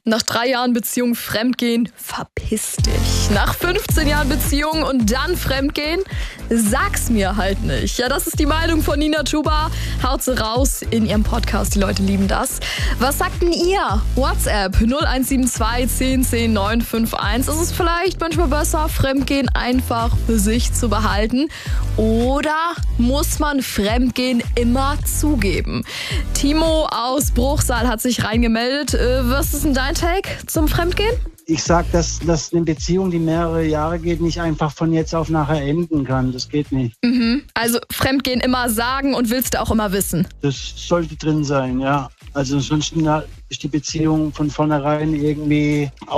Nach 3 Jahren Beziehung fremdgehen, verpiss dich. Nach 15 Jahren Beziehung und dann fremdgehen, sag's mir halt nicht. Ja, das ist die Meinung von Nina Chuba. Haut sie raus in ihrem Podcast. Die Leute lieben das. Was sagt denn ihr? WhatsApp 0172 10 10 951. Ist es vielleicht manchmal besser, fremdgehen einfach für sich zu behalten? Oder muss man Fremdgehen immer zugeben? Timo aus Bruchsal hat sich reingemeldet. Was ist denn dein Take zum Fremdgehen? Ich sag, dass eine Beziehung, die mehrere Jahre geht, nicht einfach von jetzt auf nachher enden kann. Das geht nicht. Also Fremdgehen immer sagen und willst du auch immer wissen? Das sollte drin sein, ja. Also sonst ist die Beziehung von vornherein irgendwie